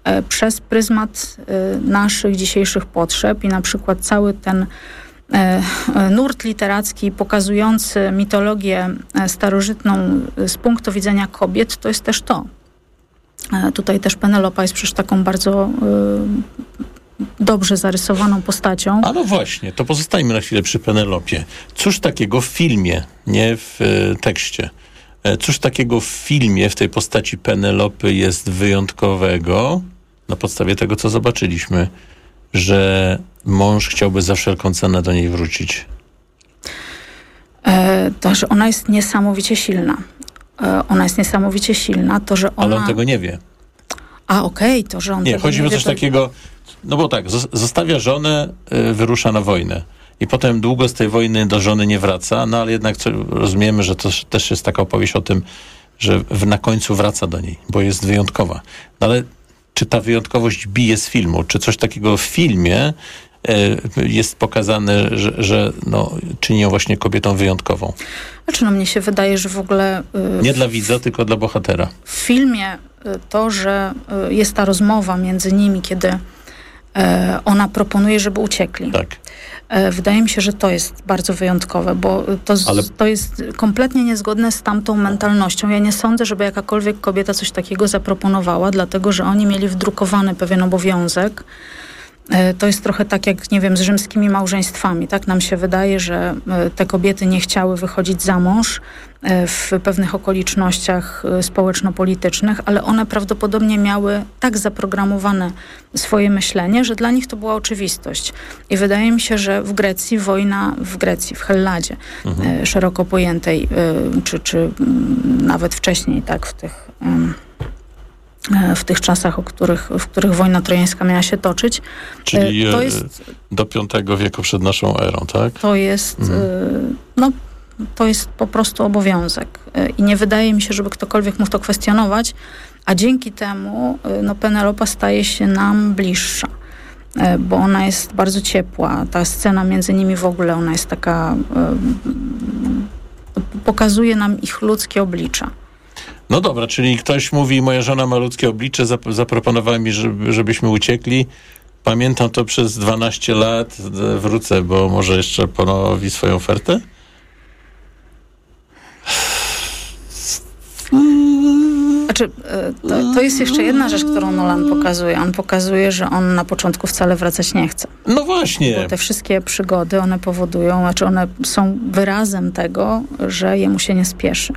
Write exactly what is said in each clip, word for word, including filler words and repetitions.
e, przez pryzmat e, naszych dzisiejszych potrzeb i na przykład cały ten e, e, nurt literacki pokazujący mitologię e, starożytną e, z punktu widzenia kobiet, to jest też to. E, tutaj też Penelopa jest przecież taką bardzo e, dobrze zarysowaną postacią. A no właśnie, to pozostańmy na chwilę przy Penelopie. Cóż takiego w filmie, nie w e, tekście, e, cóż takiego w filmie, w tej postaci Penelopy jest wyjątkowego, na podstawie tego, co zobaczyliśmy, że mąż chciałby za wszelką cenę do niej wrócić? E, to, że ona jest niesamowicie silna. E, ona jest niesamowicie silna, to, że ona... Ale on tego nie wie. A okej, okay, to, że on nie, tego chodzi nie o wie, coś to... takiego, no bo tak, zostawia żonę, y, wyrusza na wojnę. I potem długo z tej wojny do żony nie wraca, no ale jednak co, rozumiemy, że to też jest taka opowieść o tym, że w, na końcu wraca do niej, bo jest wyjątkowa. No ale czy ta wyjątkowość bije z filmu? Czy coś takiego w filmie y, jest pokazane, że, że no, czyni ją właśnie kobietą wyjątkową? Znaczy, no mnie się wydaje, że w ogóle... Y, nie dla widza, tylko dla bohatera. W filmie y, to, że y, jest ta rozmowa między nimi, kiedy y, ona proponuje, żeby uciekli. Tak. Y, wydaje mi się, że to jest bardzo wyjątkowe, bo to, z, Ale... to jest kompletnie niezgodne z tamtą mentalnością. Ja nie sądzę, żeby jakakolwiek kobieta coś takiego zaproponowała, dlatego, że oni mieli wdrukowany pewien obowiązek. To jest trochę tak jak, nie wiem, z rzymskimi małżeństwami. Tak nam się wydaje, że te kobiety nie chciały wychodzić za mąż w pewnych okolicznościach społeczno-politycznych, ale one prawdopodobnie miały tak zaprogramowane swoje myślenie, że dla nich to była oczywistość. I wydaje mi się, że w Grecji wojna, w Grecji, w Helladzie, mhm. szeroko pojętej, czy, czy nawet wcześniej, tak, w tych... w tych czasach, o których, w których wojna trojańska miała się toczyć. Czyli to jest, do piątego wieku przed naszą erą, tak? To jest, mhm. no, to jest po prostu obowiązek. I nie wydaje mi się, żeby ktokolwiek mógł to kwestionować, a dzięki temu no, Penelopa staje się nam bliższa, bo ona jest bardzo ciepła. Ta scena między nimi w ogóle, ona jest taka, pokazuje nam ich ludzkie oblicza. No dobra, czyli ktoś mówi, moja żona ma ludzkie oblicze, zap- zaproponowała mi, żeby, żebyśmy uciekli. Pamiętam to przez dwanaście lat, wrócę, bo może jeszcze ponowi swoją ofertę? Znaczy, to, to jest jeszcze jedna rzecz, którą Nolan pokazuje. On pokazuje, że on na początku wcale wracać nie chce. No właśnie. Bo te wszystkie przygody, one powodują, znaczy one są wyrazem tego, że jemu się nie spieszy.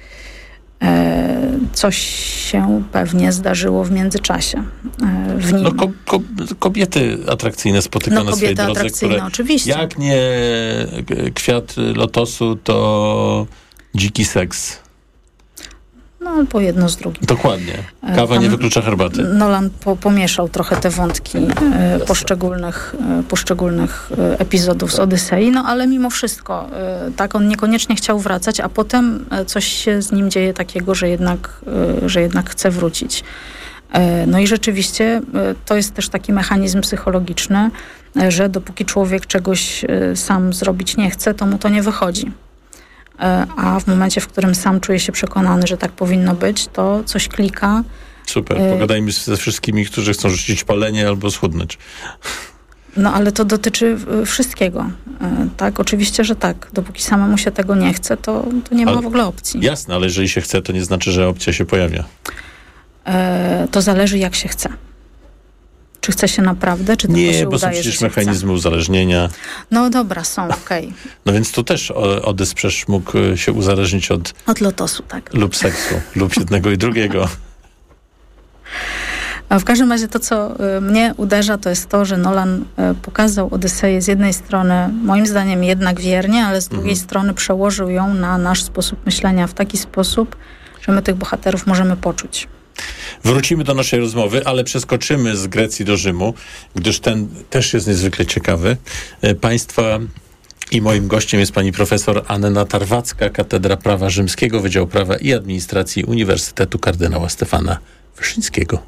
Coś się pewnie zdarzyło w międzyczasie w nim. No ko- ko- kobiety atrakcyjne spotyka no, na swojej drodze, atrakcyjne, które oczywiście. Jak nie kwiat lotosu, to dziki seks. No albo jedno z drugim. Dokładnie. Kawa Tam nie wyklucza herbaty. Nolan po, pomieszał trochę te wątki e, poszczególnych, e, poszczególnych e, epizodów z Odysei, no ale mimo wszystko, e, tak, on niekoniecznie chciał wracać, a potem e, coś się z nim dzieje takiego, że jednak, e, że jednak chce wrócić. E, no i rzeczywiście e, to jest też taki mechanizm psychologiczny, e, że dopóki człowiek czegoś e, sam zrobić nie chce, to mu to nie wychodzi. A w momencie, w którym sam czuje się przekonany, że tak powinno być, to coś klika. Super, pogadajmy ze wszystkimi, którzy chcą rzucić palenie albo schudnąć. No ale to dotyczy wszystkiego. Tak, oczywiście, że tak. Dopóki samemu się tego nie chce, to, to nie ma ale, w ogóle opcji. Jasne, ale jeżeli się chce, to nie znaczy, że opcja się pojawia. E, to zależy, jak się chce. Czy chce się naprawdę, czy tylko nie, się bo udaje, są przecież że mechanizmy chce? uzależnienia. No dobra, są, okej. Okay. No więc tu też Odys przecież mógł się uzależnić od... Od lotosu, tak. Lub seksu, lub jednego i drugiego. A w każdym razie to, co mnie uderza, to jest to, że Nolan pokazał Odyseję z jednej strony, moim zdaniem jednak wiernie, ale z drugiej mhm. strony przełożył ją na nasz sposób myślenia w taki sposób, że my tych bohaterów możemy poczuć. Wrócimy do naszej rozmowy, ale przeskoczymy z Grecji do Rzymu, gdyż ten też jest niezwykle ciekawy. Państwa i moim gościem jest pani profesor Anna Tarwacka, Katedra Prawa Rzymskiego, Wydział Prawa i Administracji Uniwersytetu Kardynała Stefana Wyszyńskiego.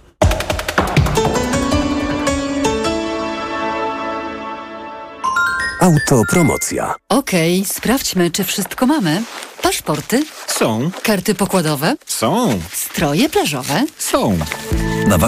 Autopromocja. Okej, okay, sprawdźmy, czy wszystko mamy. Paszporty? Są. Karty pokładowe? Są. Stroje plażowe? Są.